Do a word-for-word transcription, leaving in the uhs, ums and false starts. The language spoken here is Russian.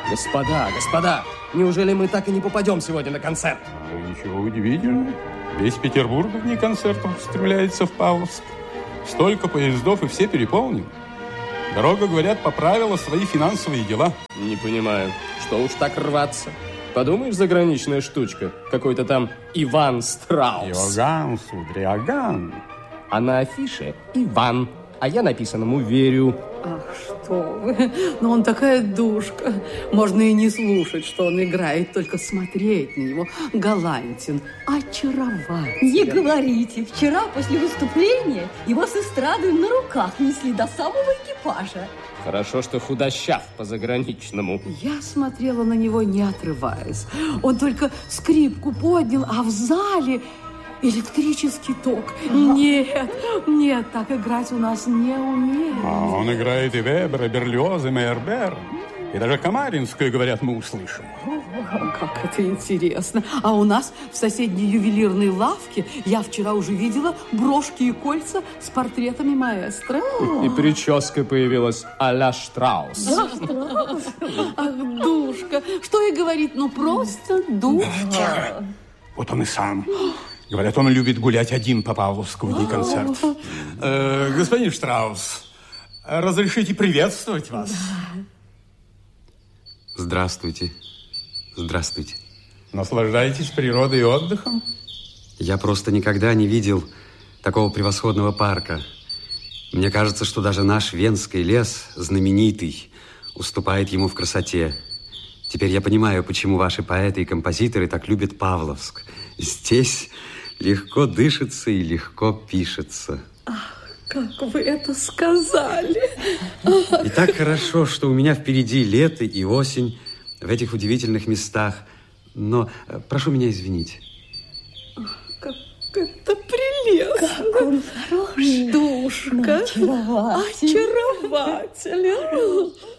Господа, господа, неужели мы так и не попадем сегодня на концерт? А, ничего удивительного. Весь Петербург в дни концертов стремляется в Павловск. Столько поездов, и все переполнены. Дорога, говорят, поправила свои финансовые дела. Не понимаю, что уж так рваться? Подумаешь, заграничная штучка. Какой-то там Иван Штраус. Иоганн, сударь, Иоганн. А на афише Иван. А я написанному верю. Ах, что вы. Но он такая душка. Можно и не слушать, что он играет, только смотреть на него. Галантен, очарователен. Не говорите. Вчера после выступления его с эстрады на руках несли до самого экипажа. Хорошо, что худощав по-заграничному. Я смотрела на него, не отрываясь. Он только скрипку поднял, а в зале... электрический ток. Нет, нет, так играть у нас не умеют. А он играет и Вебера, и Берлиоза, и Мейербер. И даже Камаринскую, говорят, мы услышим. О, как это интересно. А у нас в соседней ювелирной лавке я вчера уже видела брошки и кольца с портретами маэстро. И прическа появилась а-ля Штраус. Да, Штраус. Ах, душка. Что и говорит, ну просто душка. Вот он и сам. Говорят, он любит гулять один по Павловску в дни концертов. Э, господин Штраус, разрешите приветствовать вас? Здравствуйте. Здравствуйте. Наслаждаетесь природой и отдыхом? Я просто никогда не видел такого превосходного парка. Мне кажется, что даже наш Венский лес, знаменитый, уступает ему в красоте. Теперь я понимаю, почему ваши поэты и композиторы так любят Павловск. Здесь легко дышится и легко пишется. Ах, как вы это сказали. И так хорошо, что у меня впереди лето и осень в этих удивительных местах. Но прошу меня извинить. Как это прелестно. Как он хороший. Душка. Очаровательный. Очарователен.